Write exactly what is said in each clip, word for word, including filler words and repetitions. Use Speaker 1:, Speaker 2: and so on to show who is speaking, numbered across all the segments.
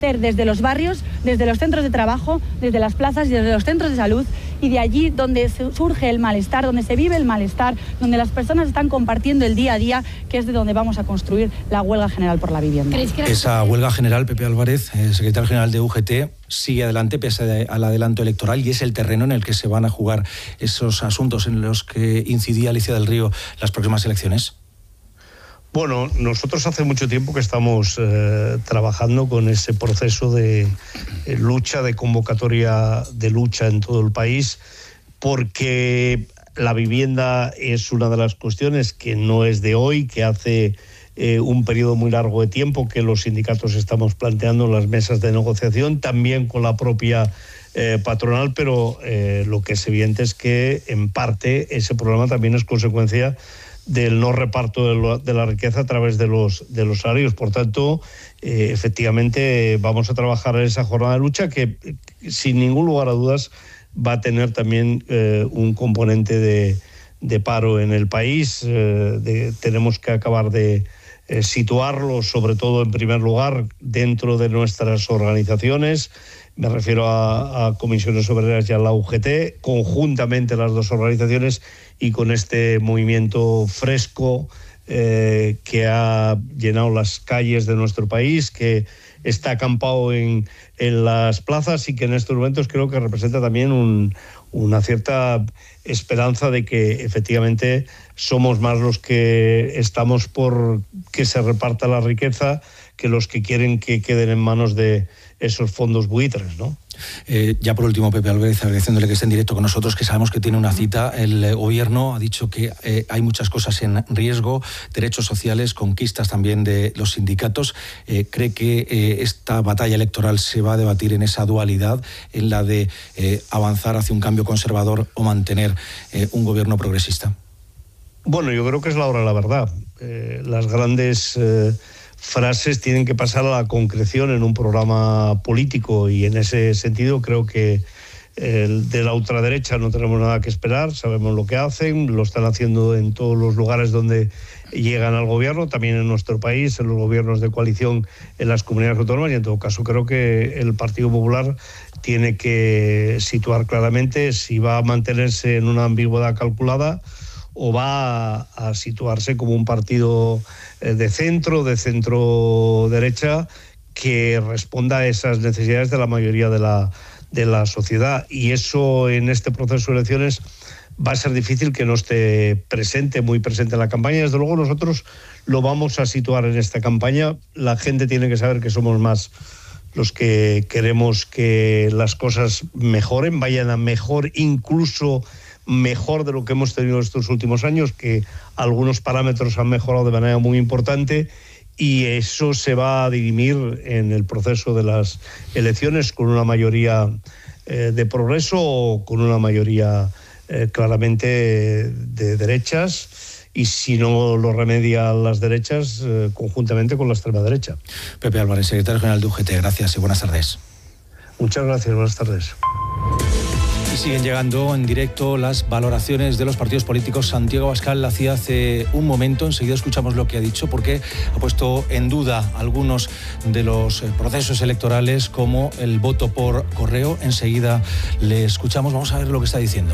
Speaker 1: desde los barrios, desde los centros de trabajo, desde las plazas y desde los centros de salud, y de allí donde surge el malestar, donde se vive el malestar, donde las personas están compartiendo el día a día, que es de donde vamos a construir la huelga general por la vivienda.
Speaker 2: Esa huelga general, Pepe Álvarez, el secretario general de U G T, sigue adelante pese al adelanto electoral y es el terreno en el que se van a jugar esos asuntos en los que incidía Alicia del Río las próximas elecciones.
Speaker 3: Bueno, nosotros hace mucho tiempo que estamos eh, trabajando con ese proceso de eh, lucha, de convocatoria de lucha en todo el país, porque la vivienda es una de las cuestiones que no es de hoy, que hace eh, un periodo muy largo de tiempo que los sindicatos estamos planteando en las mesas de negociación, también con la propia eh, patronal, pero eh, lo que es evidente es que en parte ese problema también es consecuencia del no reparto de, lo, de la riqueza a través de los, de los salarios. Por tanto, eh, efectivamente vamos a trabajar en esa jornada de lucha que, sin ningún lugar a dudas, va a tener también eh, un componente de, de paro en el país. Eh, de, tenemos que acabar de eh, situarlo, sobre todo en primer lugar, dentro de nuestras organizaciones. Me refiero a, a Comisiones Obreras y a la U G T, conjuntamente las dos organizaciones y con este movimiento fresco eh, que ha llenado las calles de nuestro país, que está acampado en, en las plazas y que en estos momentos creo que representa también un, una cierta esperanza de que efectivamente somos más los que estamos por que se reparta la riqueza que los que quieren que queden en manos de esos fondos buitres, ¿no?
Speaker 2: Eh, ya por último, Pepe Álvarez, agradeciéndole que esté en directo con nosotros, que sabemos que tiene una cita. El eh, gobierno ha dicho que eh, hay muchas cosas en riesgo, derechos sociales, conquistas también de los sindicatos. Eh, ¿Cree que eh, esta batalla electoral se va a debatir en esa dualidad, en la de eh, avanzar hacia un cambio conservador o mantener eh, un gobierno progresista?
Speaker 3: Bueno, yo creo que es la hora de la verdad. Eh, las grandes Eh... frases tienen que pasar a la concreción en un programa político y en ese sentido creo que el de la ultraderecha no tenemos nada que esperar, sabemos lo que hacen, lo están haciendo en todos los lugares donde llegan al gobierno, también en nuestro país, en los gobiernos de coalición en las comunidades autónomas, y en todo caso creo que el Partido Popular tiene que situar claramente si va a mantenerse en una ambigüedad calculada o va a, a situarse como un partido de centro, de centro-derecha, que responda a esas necesidades de la mayoría de la, de la sociedad. Y eso en este proceso de elecciones va a ser difícil que no esté presente, muy presente en la campaña. Desde luego nosotros lo vamos a situar en esta campaña. La gente tiene que saber que somos más los que queremos que las cosas mejoren, vayan a mejor, incluso mejor de lo que hemos tenido estos últimos años, que algunos parámetros han mejorado de manera muy importante, y eso se va a dirimir en el proceso de las elecciones con una mayoría eh, de progreso o con una mayoría eh, claramente de derechas, y si no lo remedian las derechas, eh, conjuntamente con la extrema derecha.
Speaker 2: Pepe Álvarez, secretario general de U G T, gracias y buenas tardes.
Speaker 3: Muchas gracias, buenas tardes.
Speaker 2: Y siguen llegando en directo las valoraciones de los partidos políticos. Santiago Abascal la hacía hace un momento, enseguida escuchamos lo que ha dicho, porque ha puesto en duda algunos de los procesos electorales, como el voto por correo. Enseguida le escuchamos, vamos a ver lo que está diciendo.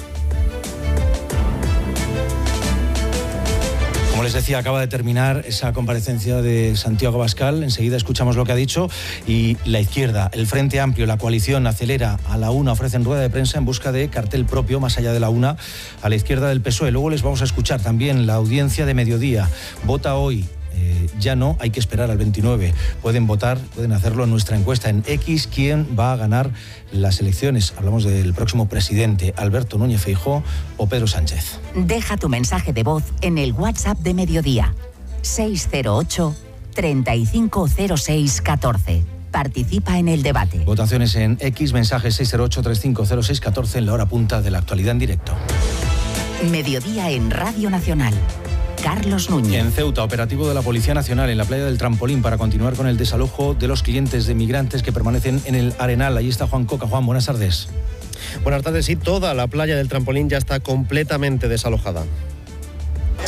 Speaker 2: Como les decía, acaba de terminar esa comparecencia de Santiago Abascal. Enseguida escuchamos lo que ha dicho. Y la izquierda, el Frente Amplio, la coalición Acelera, a la UNA ofrecen rueda de prensa en busca de cartel propio, más allá de la UNA, a la izquierda del P S O E. Luego les vamos a escuchar también la audiencia de mediodía. Vota hoy. Eh, ya no, hay que esperar al veintinueve. Pueden votar, pueden hacerlo en nuestra encuesta en X, quién va a ganar las elecciones. Hablamos del próximo presidente, Alberto Núñez Feijóo o Pedro Sánchez.
Speaker 4: Deja tu mensaje de voz en el WhatsApp de Mediodía, seis cero ocho, treinta y cinco cero seis, catorce. Participa en el debate.
Speaker 2: Votaciones en X, mensajes seis cero ocho, treinta y cinco cero seis, catorce, en la hora punta de la actualidad en directo.
Speaker 4: Mediodía en Radio Nacional. Carlos Núñez.
Speaker 2: En Ceuta, operativo de la Policía Nacional en la playa del Trampolín para continuar con el desalojo de los clientes de migrantes que permanecen en el Arenal. Allí está Juan Coca. Juan, buenas tardes.
Speaker 5: Buenas tardes. Sí, toda la playa del Trampolín ya está completamente desalojada.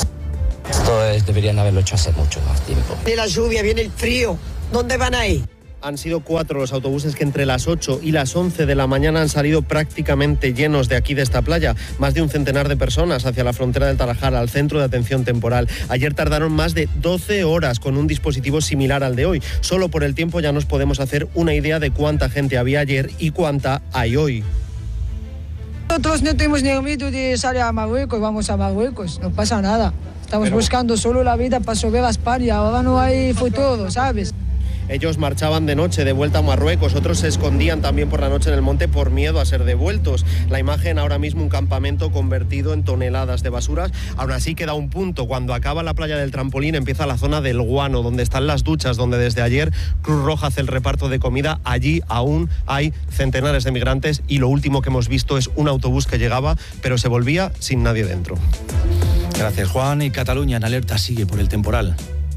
Speaker 6: Esto es, deberían haberlo hecho hace mucho más tiempo.
Speaker 7: De la lluvia viene el frío. ¿Dónde van a ir?
Speaker 5: Han sido cuatro los autobuses que entre las ocho y las once de la mañana han salido prácticamente llenos de aquí, de esta playa. Más de un centenar de personas hacia la frontera del Tarajal, al centro de atención temporal. Ayer tardaron más de doce horas con un dispositivo similar al de hoy. Solo por el tiempo ya nos podemos hacer una idea de cuánta gente había ayer y cuánta hay hoy.
Speaker 6: Nosotros no tenemos ni miedo de salir a Marruecos, vamos a Marruecos, no pasa nada. Estamos Pero... buscando solo la vida para subir a España, ahora no hay futuro, ¿sabes?
Speaker 5: Ellos marchaban de noche de vuelta a Marruecos, otros se escondían también por la noche en el monte por miedo a ser devueltos. La imagen ahora mismo, un campamento convertido en toneladas de basuras. Aún así queda un punto, cuando acaba la playa del Trampolín empieza la zona del Guano, donde están las duchas, donde desde ayer Cruz Roja hace el reparto de comida. Allí aún hay centenares de migrantes y lo último que hemos visto es un autobús que llegaba, pero se volvía sin nadie dentro.
Speaker 2: Gracias, Juan. Y Cataluña en alerta sigue por el temporal.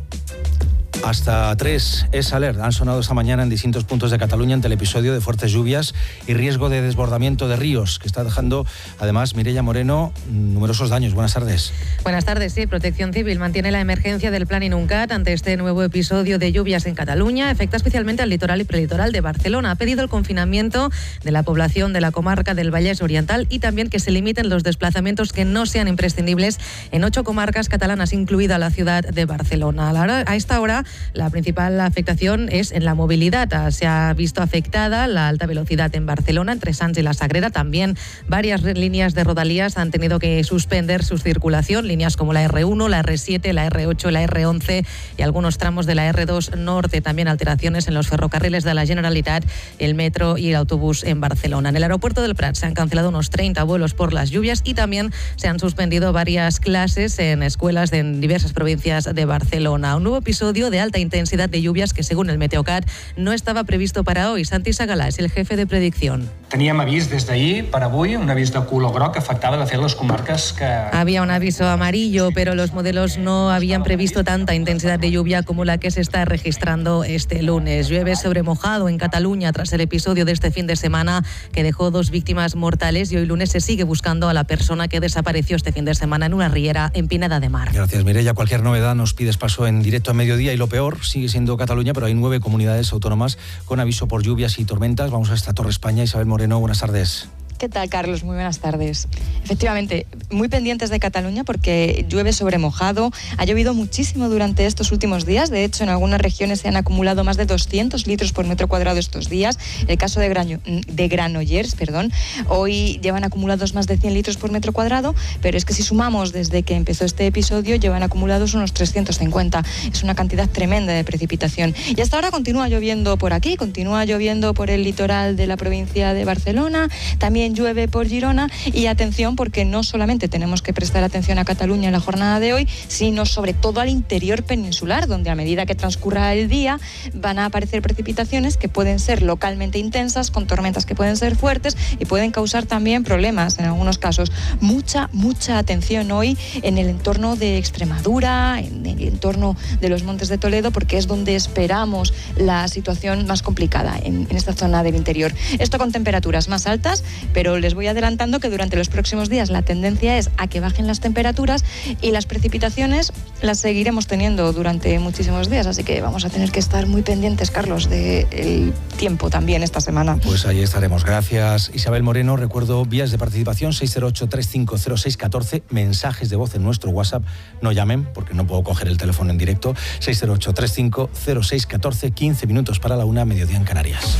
Speaker 2: Hasta tres es alerta. Han sonado esta mañana en distintos puntos de Cataluña ante el episodio de fuertes lluvias y riesgo de desbordamiento de ríos, que está dejando, además, Mireia Moreno, numerosos daños. Buenas tardes.
Speaker 7: Buenas tardes, sí. Protección Civil mantiene la emergencia del Plan Inuncat ante este nuevo episodio de lluvias en Cataluña. Afecta especialmente al litoral y prelitoral de Barcelona. Ha pedido el confinamiento de la población de la comarca del Vallès Oriental y también que se limiten los desplazamientos que no sean imprescindibles en ocho comarcas catalanas, incluida la ciudad de Barcelona. A, la hora, a esta hora, la principal afectación es en la movilidad. Se ha visto afectada la alta velocidad en Barcelona, entre Sants y la Sagrera. También varias líneas de Rodalías han tenido que suspender su circulación. Líneas como la erre uno, la erre siete, la erre ocho, la erre once y algunos tramos de la erre dos Norte. También alteraciones en los ferrocarriles de la Generalitat, el metro y el autobús en Barcelona. En el aeropuerto del Prat se han cancelado unos treinta vuelos por las lluvias y también se han suspendido varias clases en escuelas de en diversas provincias de Barcelona. Un nuevo episodio de alta intensidad de lluvias que, según el Meteocat, no estava previsto para hoy. Santi Sagalà és el jefe de predicción.
Speaker 8: Teníem avís des d'ahir per avui, un avís de color groc que afectava de fet les comarques que...
Speaker 7: Había un aviso amarillo, pero los modelos no habían previsto tanta intensidad de lluvia como la que se está registrando este lunes. Llueve sobre mojado en Cataluña tras el episodio de este fin de semana que dejó dos víctimas mortales y hoy lunes se sigue buscando a la persona que desapareció este fin de semana en una riera en Pineda de Mar.
Speaker 2: Gracias, Mireia. Cualquier novedad nos pides paso en directo a mediodía y lo peor sigue siendo Cataluña, pero hay nueve comunidades autónomas con aviso por lluvias y tormentas. Vamos hasta Torre España. Isabel Moreno, buenas tardes.
Speaker 9: ¿Qué tal, Carlos? Muy buenas tardes. Efectivamente, muy pendientes de Cataluña porque llueve sobre mojado. Ha llovido muchísimo durante estos últimos días. De hecho, en algunas regiones se han acumulado más de doscientos litros por metro cuadrado estos días. El caso de, Graño, de Granollers, perdón, hoy llevan acumulados más de cien litros por metro cuadrado, pero es que si sumamos desde que empezó este episodio, llevan acumulados unos trescientos cincuenta. Es una cantidad tremenda de precipitación. Y hasta ahora continúa lloviendo por aquí, continúa lloviendo por el litoral de la provincia de Barcelona, también llueve por Girona y atención porque no solamente tenemos que prestar atención a Cataluña en la jornada de hoy, sino sobre todo al interior peninsular, donde a medida que transcurra el día van a aparecer precipitaciones que pueden ser localmente intensas, con tormentas que pueden ser fuertes y pueden causar también problemas en algunos casos. Mucha, mucha atención hoy en el entorno de Extremadura, en el entorno de los Montes de Toledo, porque es donde esperamos la situación más complicada en, en esta zona del interior. Esto con temperaturas más altas, pero Pero les voy adelantando que durante los próximos días la tendencia es a que bajen las temperaturas y las precipitaciones las seguiremos teniendo durante muchísimos días. Así que vamos a tener que estar muy pendientes, Carlos, del tiempo también esta semana.
Speaker 2: Pues ahí estaremos. Gracias, Isabel Moreno. Recuerdo vías de participación seis cero ocho, tres cinco cero seis uno cuatro, mensajes de voz en nuestro WhatsApp. No llamen porque no puedo coger el teléfono en directo. seis cero ocho, tres cinco cero seis uno cuatro, quince minutos para la una, mediodía en Canarias.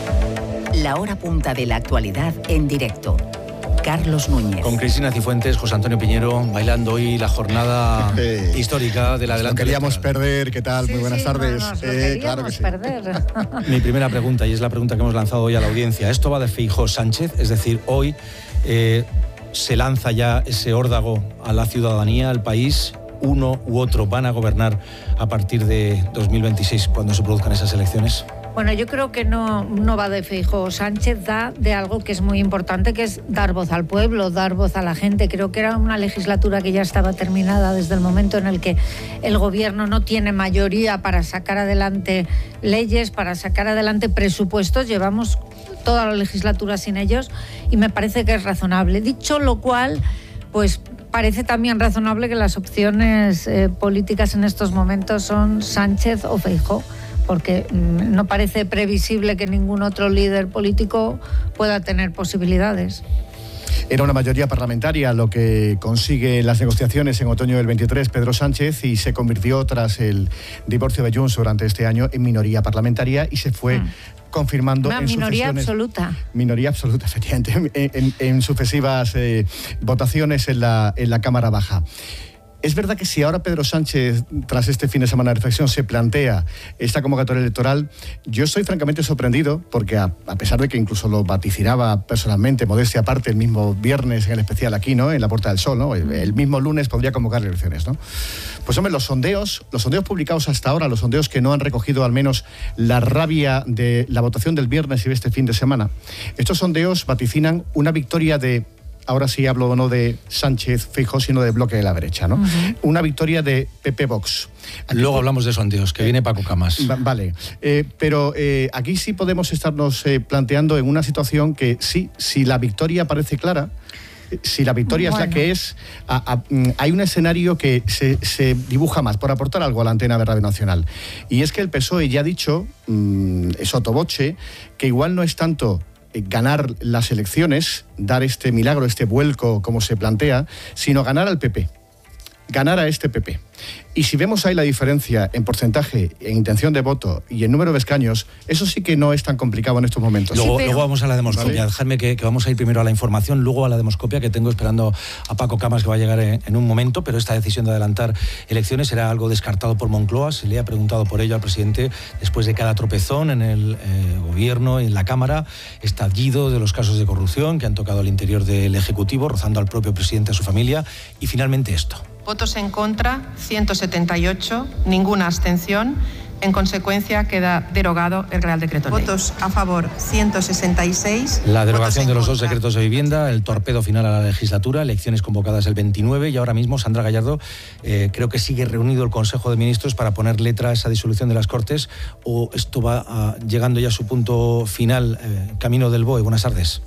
Speaker 4: La hora punta de la actualidad en directo. Carlos Núñez.
Speaker 2: Con Cristina Cifuentes, José Antonio Piñero, bailando hoy la jornada eh, histórica de la delantera.
Speaker 10: No queríamos electoral. perder, ¿qué tal? Sí, Muy buenas
Speaker 7: sí,
Speaker 10: tardes.
Speaker 7: No, no, eh, claro que sí. perder.
Speaker 2: Mi primera pregunta, y es la pregunta que hemos lanzado hoy a la audiencia. ¿Esto va de Feijóo Sánchez? Es decir, hoy eh, se lanza ya ese órdago a la ciudadanía, al país. Uno u otro van a gobernar a partir de dos mil veintiséis, cuando se produzcan esas elecciones.
Speaker 11: Bueno, yo creo que no, no va de Feijóo Sánchez, da de algo que es muy importante, que es dar voz al pueblo, dar voz a la gente. Creo que era una legislatura que ya estaba terminada desde el momento en el que el gobierno no tiene mayoría para sacar adelante leyes, para sacar adelante presupuestos. Llevamos toda la legislatura sin ellos y me parece que es razonable. Dicho lo cual, pues parece también razonable que las opciones eh, políticas en estos momentos son Sánchez o Feijóo. porque no parece previsible que ningún otro líder político pueda tener posibilidades.
Speaker 10: Era una mayoría parlamentaria lo que consigue las negociaciones en otoño del veintitrés Pedro Sánchez, y se convirtió tras el divorcio de Junts durante este año en minoría parlamentaria y se fue mm. confirmando
Speaker 11: una
Speaker 10: en
Speaker 11: minoría
Speaker 10: sucesiones,
Speaker 11: absoluta.
Speaker 10: Minoría absoluta, efectivamente, en, en, en sucesivas eh, votaciones en la, en la Cámara Baja. Es verdad que si ahora Pedro Sánchez, tras este fin de semana de reflexión, se plantea esta convocatoria electoral, yo estoy francamente sorprendido, porque a, a pesar de que incluso lo vaticinaba personalmente, modestia aparte, el mismo viernes en el especial aquí, ¿no?, en la Puerta del Sol, ¿no?, el, el mismo lunes podría convocar elecciones, ¿no? Pues hombre, los sondeos, los sondeos publicados hasta ahora, los sondeos que no han recogido al menos la rabia de la votación del viernes y de este fin de semana, estos sondeos vaticinan una victoria de... Ahora sí hablo no de Sánchez, Feijóo, sino de bloque de la derecha, ¿no? Uh-huh. Una victoria de P P Vox.
Speaker 2: Aquí Luego hablamos de sondeos, que eh, viene Paco Camas.
Speaker 10: Va, vale, eh, pero eh, aquí sí podemos estarnos eh, planteando en una situación que sí, si la victoria parece clara, si la victoria bueno. es la que es, a, a, hay un escenario que se, se dibuja más, por aportar algo a la antena de Radio Nacional. Y es que el P S O E ya ha dicho, mmm, sotto voce, que igual no es tanto ganar las elecciones, dar este milagro, este vuelco como se plantea, sino ganar al P P, ganar a este P P. Y si vemos ahí la diferencia en porcentaje, en intención de voto y en número de escaños, eso sí que no es tan complicado en estos momentos.
Speaker 2: Luego,
Speaker 10: sí, pero...
Speaker 2: luego vamos a la demoscopia. ¿Vale? Dejadme que, que vamos a ir primero a la información, luego a la demoscopia, que tengo esperando a Paco Camas, que va a llegar en, en un momento, pero esta decisión de adelantar elecciones era algo descartado por Moncloa. Se le ha preguntado por ello al presidente después de cada tropezón en el eh, gobierno y en la Cámara, estallido de los casos de corrupción que han tocado al interior del Ejecutivo, rozando al propio presidente, a su familia, y finalmente esto.
Speaker 12: Votos en contra, ciento setenta y ocho, ninguna abstención. En consecuencia, queda derogado el Real Decreto Ley. Votos a favor, ciento sesenta y seis.
Speaker 2: La derogación de los dos decretos de vivienda, el torpedo final a la legislatura, elecciones convocadas el veintinueve, y ahora mismo Sandra Gallardo, eh, creo que sigue reunido el Consejo de Ministros para poner letra a esa disolución de las Cortes, o esto va a, llegando ya a su punto final, eh, camino del B O E. Buenas tardes.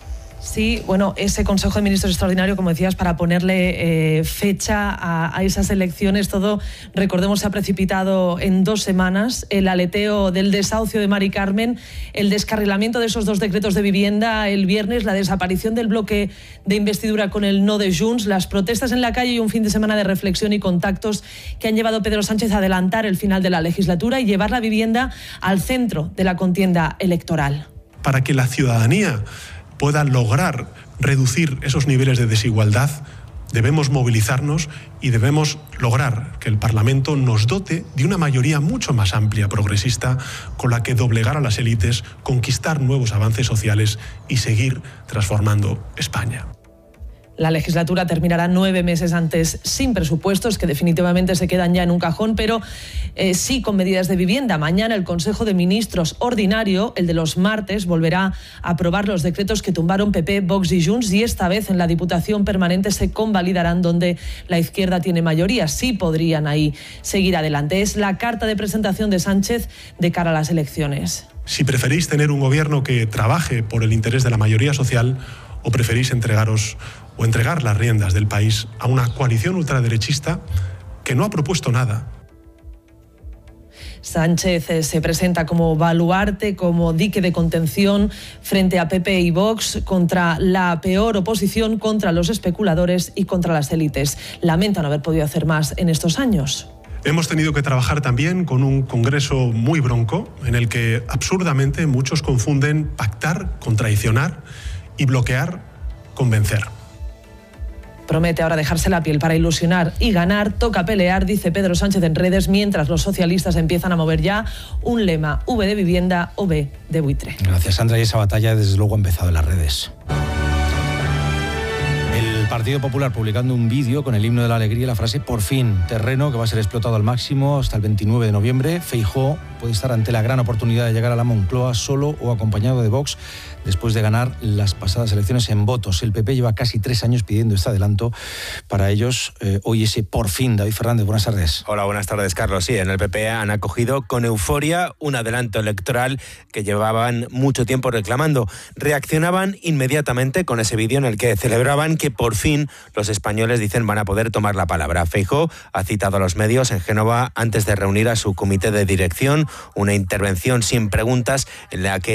Speaker 13: Sí, bueno, ese Consejo de Ministros extraordinario, como decías, para ponerle eh, fecha a, a esas elecciones, todo, recordemos, se ha precipitado en dos semanas. El aleteo del desahucio de Mari Carmen, el descarrilamiento de esos dos decretos de vivienda el viernes, la desaparición del bloque de investidura con el no de Junts, las protestas en la calle y un fin de semana de reflexión y contactos que han llevado a Pedro Sánchez a adelantar el final de la legislatura y llevar la vivienda al centro de la contienda electoral.
Speaker 14: Para que la ciudadanía pueda lograr reducir esos niveles de desigualdad, debemos movilizarnos y debemos lograr que el Parlamento nos dote de una mayoría mucho más amplia, progresista, con la que doblegar a las élites, conquistar nuevos avances sociales y seguir transformando España.
Speaker 13: La legislatura terminará nueve meses antes sin presupuestos, que definitivamente se quedan ya en un cajón, pero eh, sí con medidas de vivienda. Mañana el Consejo de Ministros ordinario, el de los martes, volverá a aprobar los decretos que tumbaron P P, Vox y Junts, y esta vez en la Diputación Permanente se convalidarán donde la izquierda tiene mayoría. Sí podrían ahí seguir adelante. Es la carta de presentación de Sánchez de cara a las elecciones.
Speaker 14: Si preferís tener un gobierno que trabaje por el interés de la mayoría social, o preferís entregaros o entregar las riendas del país a una coalición ultraderechista que no ha propuesto nada.
Speaker 13: Sánchez se presenta como baluarte, como dique de contención frente a P P y Vox, contra la peor oposición, contra los especuladores y contra las élites. Lamenta no haber podido hacer más en estos años.
Speaker 14: Hemos tenido que trabajar también con un Congreso muy bronco, en el que absurdamente muchos confunden pactar con traicionar y bloquear con vencer.
Speaker 13: Promete ahora dejarse la piel para ilusionar y ganar. Toca pelear, dice Pedro Sánchez en redes, mientras los socialistas empiezan a mover ya un lema: V de vivienda o B de buitre.
Speaker 2: Gracias, Sandra. Y esa batalla desde luego ha empezado en las redes. El Partido Popular publicando un vídeo con el himno de la alegría y la frase "por fin", terreno que va a ser explotado al máximo hasta el veintinueve de noviembre. Feijóo puede estar ante la gran oportunidad de llegar a la Moncloa solo o acompañado de Vox, después de ganar las pasadas elecciones en votos. El P P lleva casi tres años pidiendo este adelanto. Para ellos, eh, hoy ese por fin. David Fernández, buenas tardes.
Speaker 15: Hola, buenas tardes, Carlos. Sí, en el P P han acogido con euforia un adelanto electoral que llevaban mucho tiempo reclamando. Reaccionaban inmediatamente con ese vídeo en el que celebraban que por fin los españoles, dicen, van a poder tomar la palabra. Feijóo ha citado a los medios en Génova antes de reunir a su comité de dirección, una intervención sin preguntas en la que